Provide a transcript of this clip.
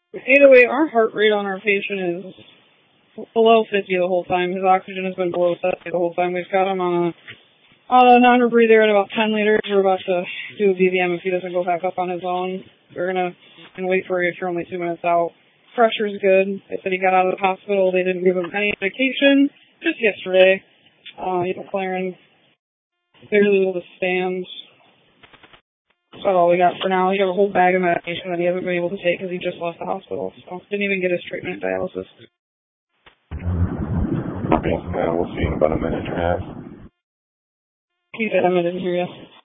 808, our heart rate on our patient is below 50 the whole time. His oxygen has been below 70 the whole time. We've got him on a non-rebreather at about 10 liters. We're about to do a BVM if he doesn't go back up on his own. We're going to wait for you if you're only 2 minutes out. Pressure's good. They said he got out of the hospital. They didn't give him any medication. Just yesterday. He's declaring barely able to stand. That's all we got for now. He got a whole bag of medication that he hasn't been able to take because he just left the hospital. So didn't even get his treatment dialysis. Yes, we'll see you in about a minute and a half. He said, I didn't hear you.